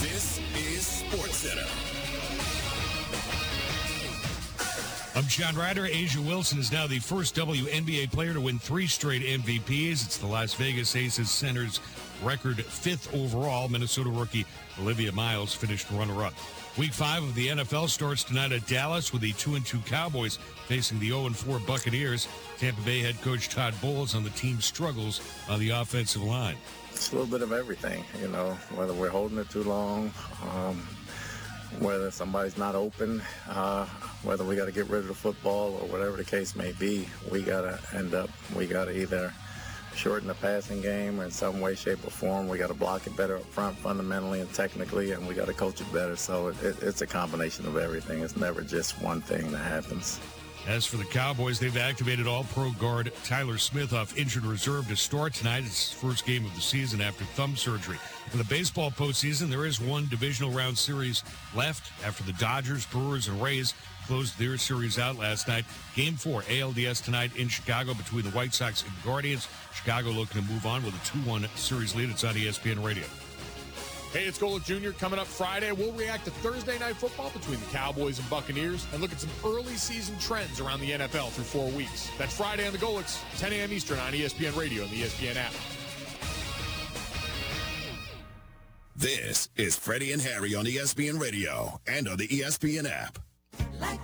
This is SportsCenter. I'm John Ryder. Asia Wilson is now the first WNBA player to win 3 straight MVPs. It's the Las Vegas Aces Center's record 5th overall. Minnesota rookie Olivia Miles finished runner-up. Week 5 of the NFL starts tonight at Dallas with the 2-2 Cowboys facing the 0-4 Buccaneers. Tampa Bay head coach Todd Bowles on the team's struggles on the offensive line. It's a little bit of everything, whether we're holding it too long, whether somebody's not open, whether we got to get rid of the football or whatever the case may be. We got to either shorten the passing game or in some way, shape, or form. We got to block it better up front fundamentally and technically, and we got to coach it better. So it's a combination of everything. It's never just one thing that happens. As for the Cowboys, they've activated All-Pro guard Tyler Smith off injured reserve to start tonight. It's his first game of the season after thumb surgery. In the baseball postseason, there is one divisional round series left after the Dodgers, Brewers, and Rays closed their series out last night. Game 4, ALDS tonight in Chicago between the White Sox and Guardians. Chicago looking to move on with a 2-1 series lead. It's on ESPN Radio. Hey, it's Golic Jr. Coming up Friday. We'll react to Thursday Night Football between the Cowboys and Buccaneers and look at some early season trends around the NFL through 4 weeks. That's Friday on the Golics, 10 a.m. Eastern on ESPN Radio and the ESPN app. This is Freddie and Harry on ESPN Radio and on the ESPN app.